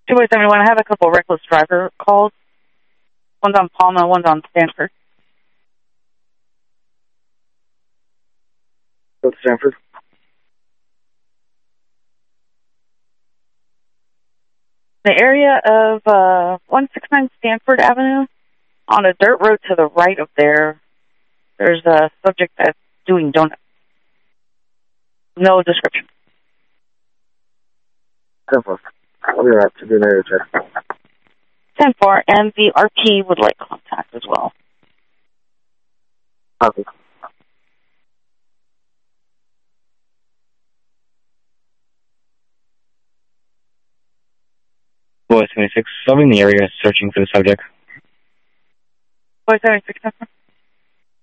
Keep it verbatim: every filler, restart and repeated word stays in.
two boy seventy-one, I have a couple of reckless driver calls. One's on Palma, one's on Stanford. Go to Stanford. The area of uh, one sixty-nine Stanford Avenue, on a dirt road to the right of there, there's a subject that's doing donuts. No description. ten four. I'll be right to do an area check. ten four, and the R P would like contact as well. Copy. Boy seventy-six, subbing the area, searching for the subject. Boy seventy-six,